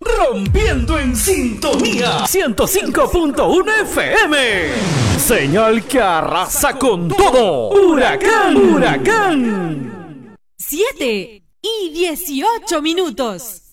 rompiendo en sintonía 105.1 FM. Señal que arrasa con todo. Huracán. 7:18.